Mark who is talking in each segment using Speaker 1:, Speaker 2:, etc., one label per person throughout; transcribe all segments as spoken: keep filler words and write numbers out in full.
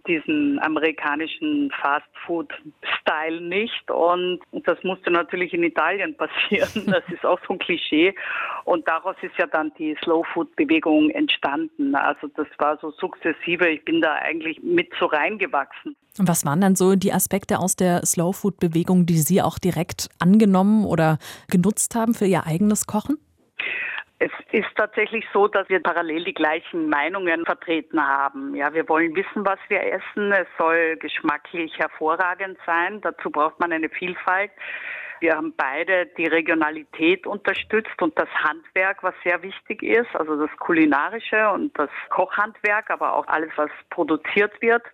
Speaker 1: diesen amerikanischen Fast-Food-Style nicht. Und das musste natürlich in Italien passieren. Das ist auch so ein Klischee. Und daraus ist ja dann die Slow-Food-Bewegung entstanden. Also das war so sukzessive. Ich bin da eigentlich mit so reingewachsen.
Speaker 2: Und was waren dann so die Aspekte aus der Slow-Food-Bewegung, die Sie auch direkt angenommen oder genutzt haben für Ihr eigenes Kochen?
Speaker 1: Es ist tatsächlich so, dass wir parallel die gleichen Meinungen vertreten haben. Ja, wir wollen wissen, was wir essen. Es soll geschmacklich hervorragend sein. Dazu braucht man eine Vielfalt. Wir haben beide die Regionalität unterstützt und das Handwerk, was sehr wichtig ist, also das Kulinarische und das Kochhandwerk, aber auch alles, was produziert wird.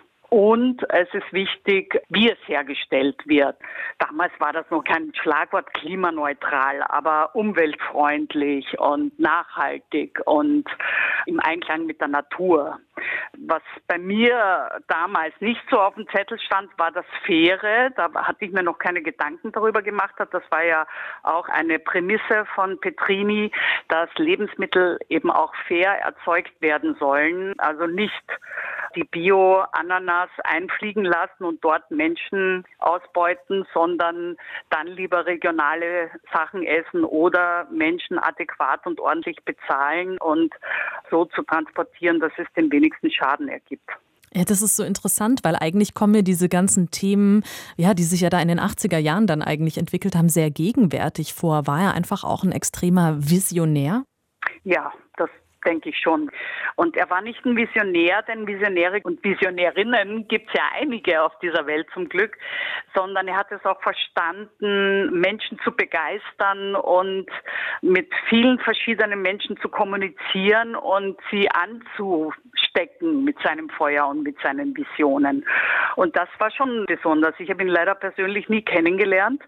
Speaker 1: Und es ist wichtig, wie es hergestellt wird. Damals war das noch kein Schlagwort klimaneutral, aber umweltfreundlich und nachhaltig und im Einklang mit der Natur. Was bei mir damals nicht so auf dem Zettel stand, war das Faire. Da hatte ich mir noch keine Gedanken darüber gemacht. Das war ja auch eine Prämisse von Petrini, dass Lebensmittel eben auch fair erzeugt werden sollen. Also nicht die Bio-Ananas einfliegen lassen und dort Menschen ausbeuten, sondern dann lieber regionale Sachen essen oder Menschen adäquat und ordentlich bezahlen und so zu transportieren, dass es den wenigsten Schaden ergibt.
Speaker 2: Ja, das ist so interessant, weil eigentlich kommen mir diese ganzen Themen, ja, die sich ja da in den achtziger Jahren dann eigentlich entwickelt haben, sehr gegenwärtig vor. War er einfach auch ein extremer Visionär?
Speaker 1: Ja, das denke ich schon. Und er war nicht ein Visionär, denn Visionäre und Visionärinnen gibt es ja einige auf dieser Welt zum Glück, sondern er hat es auch verstanden, Menschen zu begeistern und mit vielen verschiedenen Menschen zu kommunizieren und sie anzustecken mit seinem Feuer und mit seinen Visionen. Und das war schon besonders. Ich habe ihn leider persönlich nie kennengelernt.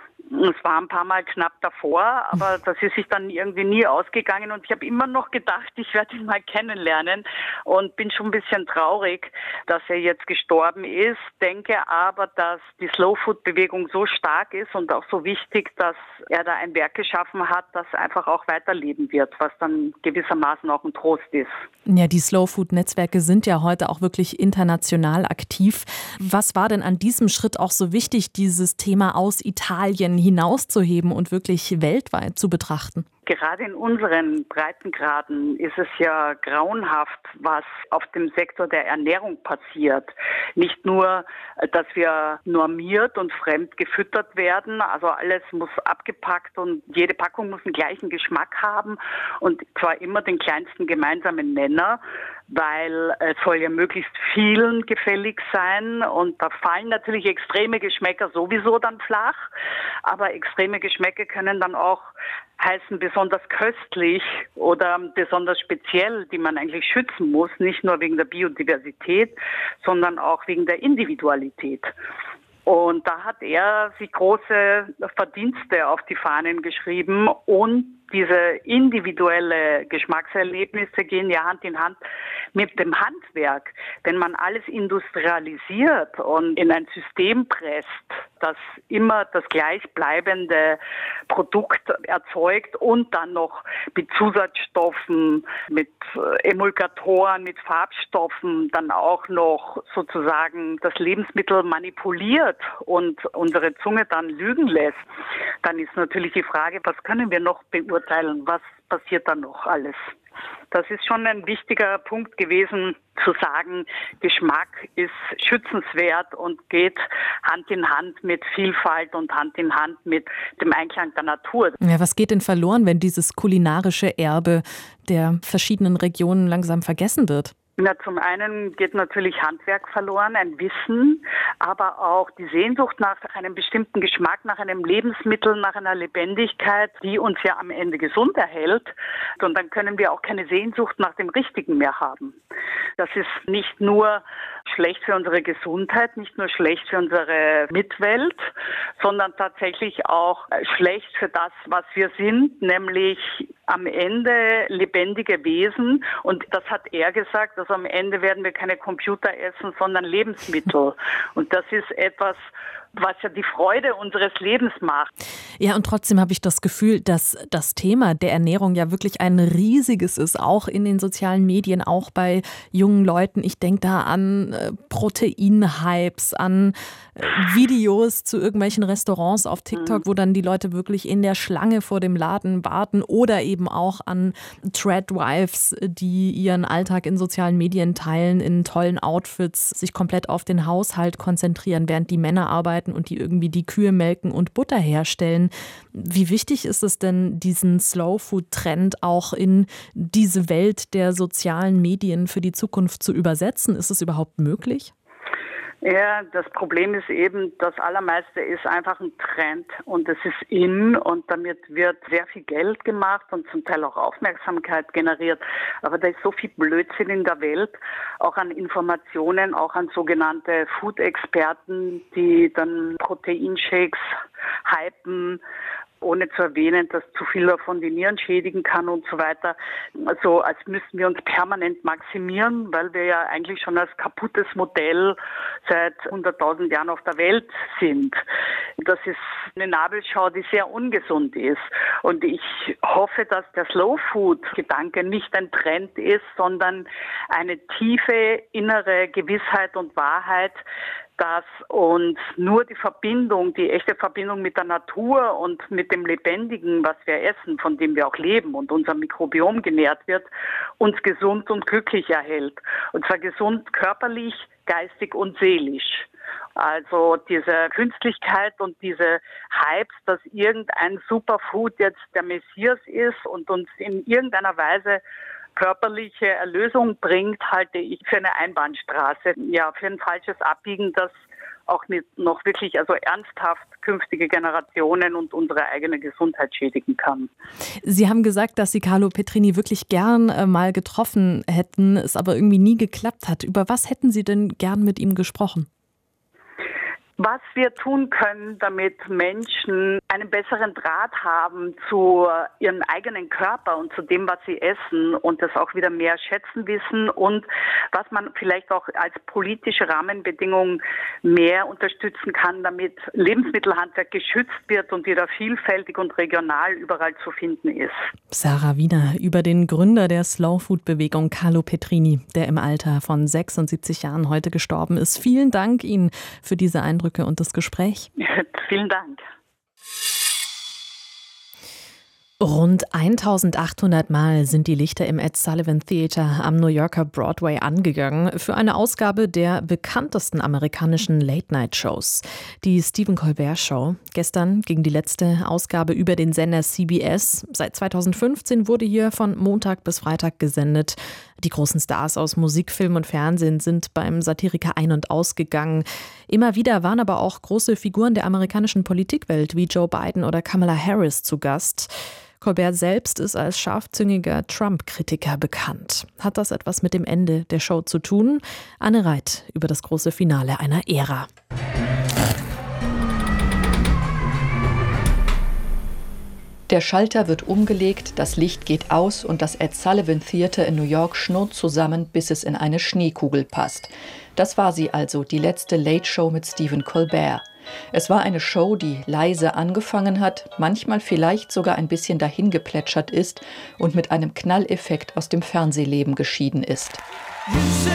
Speaker 1: Es war ein paar Mal knapp davor, aber das ist sich dann irgendwie nie ausgegangen und ich habe immer noch gedacht, ich werde ihn mal kennenlernen und bin schon ein bisschen traurig, dass er jetzt gestorben ist, denke aber, dass die Slow-Food-Bewegung so stark ist und auch so wichtig, dass er da ein Werk geschaffen hat, das einfach auch weiterleben wird, was dann gewissermaßen auch ein Trost ist.
Speaker 2: Ja, die Slow-Food-Netzwerke sind ja heute auch wirklich international aktiv. Was war denn an diesem Schritt auch so wichtig, dieses Thema aus Italien hinauszuheben und wirklich weltweit zu betrachten?
Speaker 1: Gerade in unseren Breitengraden ist es ja grauenhaft, was auf dem Sektor der Ernährung passiert. Nicht nur, dass wir normiert und fremd gefüttert werden, also alles muss abgepackt und jede Packung muss den gleichen Geschmack haben und zwar immer den kleinsten gemeinsamen Nenner, weil es soll ja möglichst vielen gefällig sein und da fallen natürlich extreme Geschmäcker sowieso dann flach, aber extreme Geschmäcker können dann auch heißen besonders köstlich oder besonders speziell, die man eigentlich schützen muss, nicht nur wegen der Biodiversität, sondern auch wegen der Individualität. Und da hat er sich große Verdienste auf die Fahnen geschrieben und diese individuelle Geschmackserlebnisse gehen ja Hand in Hand mit dem Handwerk. Wenn man alles industrialisiert und in ein System presst, das immer das gleichbleibende Produkt erzeugt und dann noch mit Zusatzstoffen, mit Emulgatoren, mit Farbstoffen dann auch noch sozusagen das Lebensmittel manipuliert und unsere Zunge dann lügen lässt, dann ist natürlich die Frage, was können wir noch beurteilen, was passiert dann noch alles? Das ist schon ein wichtiger Punkt gewesen, zu sagen, Geschmack ist schützenswert und geht Hand in Hand mit Vielfalt und Hand in Hand mit dem Einklang der Natur.
Speaker 2: Ja, was geht denn verloren, wenn dieses kulinarische Erbe der verschiedenen Regionen langsam vergessen wird?
Speaker 1: Na, zum einen geht natürlich Handwerk verloren, ein Wissen, aber auch die Sehnsucht nach einem bestimmten Geschmack, nach einem Lebensmittel, nach einer Lebendigkeit, die uns ja am Ende gesund erhält. Und dann können wir auch keine Sehnsucht nach dem Richtigen mehr haben. Das ist nicht nur schlecht für unsere Gesundheit, nicht nur schlecht für unsere Mitwelt, sondern tatsächlich auch schlecht für das, was wir sind, nämlich am Ende lebendige Wesen. Und das hat er gesagt, also am Ende werden wir keine Computer essen, sondern Lebensmittel. Und das ist etwas, was ja die Freude unseres Lebens macht.
Speaker 2: Ja, und trotzdem habe ich das Gefühl, dass das Thema der Ernährung ja wirklich ein riesiges ist, auch in den sozialen Medien, auch bei jungen Leuten. Ich denke da an äh, Proteinhypes, an äh, Videos zu irgendwelchen Restaurants auf TikTok, mhm. wo dann die Leute wirklich in der Schlange vor dem Laden warten, oder eben auch an Tradwives, die ihren Alltag in sozialen Medien teilen, in tollen Outfits, sich komplett auf den Haushalt konzentrieren, während die Männer arbeiten und die irgendwie die Kühe melken und Butter herstellen. Wie wichtig ist es denn, diesen Slow-Food-Trend auch in diese Welt der sozialen Medien für die Zukunft zu übersetzen? Ist es überhaupt möglich?
Speaker 1: Ja, das Problem ist eben, das Allermeiste ist einfach ein Trend und es ist in und damit wird sehr viel Geld gemacht und zum Teil auch Aufmerksamkeit generiert. Aber da ist so viel Blödsinn in der Welt, auch an Informationen, auch an sogenannte Food-Experten, die dann Proteinshakes hypen, ohne zu erwähnen, dass zu viel davon die Nieren schädigen kann und so weiter. Also als müssten wir uns permanent maximieren, weil wir ja eigentlich schon als kaputtes Modell seit hunderttausend Jahren auf der Welt sind. Das ist eine Nabelschau, die sehr ungesund ist. Und ich hoffe, dass der Slow-Food-Gedanke nicht ein Trend ist, sondern eine tiefe innere Gewissheit und Wahrheit, dass uns nur die Verbindung, die echte Verbindung mit der Natur und mit dem Lebendigen, was wir essen, von dem wir auch leben und unser Mikrobiom genährt wird, uns gesund und glücklich erhält. Und zwar gesund körperlich, geistig und seelisch. Also diese Künstlichkeit und diese Hypes, dass irgendein Superfood jetzt der Messias ist und uns in irgendeiner Weise körperliche Erlösung bringt, halte ich für eine Einbahnstraße, ja, für ein falsches Abbiegen, das auch nicht noch wirklich, also ernsthaft künftige Generationen und unsere eigene Gesundheit schädigen kann.
Speaker 2: Sie haben gesagt, dass Sie Carlo Petrini wirklich gern äh, mal getroffen hätten, es aber irgendwie nie geklappt hat. Über was hätten Sie denn gern mit ihm gesprochen?
Speaker 1: Was wir tun können, damit Menschen einen besseren Draht haben zu ihrem eigenen Körper und zu dem, was sie essen und das auch wieder mehr schätzen wissen und was man vielleicht auch als politische Rahmenbedingung mehr unterstützen kann, damit Lebensmittelhandwerk geschützt wird und wieder vielfältig und regional überall zu finden ist.
Speaker 2: Sarah Wiener über den Gründer der Slow-Food-Bewegung Carlo Petrini, der im Alter von sechsundsiebzig Jahren heute gestorben ist. Vielen Dank Ihnen für diese Eindrücke und das Gespräch.
Speaker 1: Vielen Dank.
Speaker 2: Rund eintausendachthundert Mal sind die Lichter im Ed Sullivan Theater am New Yorker Broadway angegangen für eine Ausgabe der bekanntesten amerikanischen Late-Night-Shows, die Stephen Colbert Show. Gestern ging die letzte Ausgabe über den Sender C B S. Seit zweitausendfünfzehn wurde hier von Montag bis Freitag gesendet. Die großen Stars aus Musik, Film und Fernsehen sind beim Satiriker ein- und ausgegangen. Immer wieder waren aber auch große Figuren der amerikanischen Politikwelt wie Joe Biden oder Kamala Harris zu Gast. Colbert selbst ist als scharfzüngiger Trump-Kritiker bekannt. Hat das etwas mit dem Ende der Show zu tun? Anne Reit über das große Finale einer Ära.
Speaker 3: Der Schalter wird umgelegt, das Licht geht aus und das Ed Sullivan Theater in New York schnurrt zusammen, bis es in eine Schneekugel passt. Das war sie also, die letzte Late Show mit Stephen Colbert. Es war eine Show, die leise angefangen hat, manchmal vielleicht sogar ein bisschen dahingeplätschert ist und mit einem Knalleffekt aus dem Fernsehleben geschieden ist.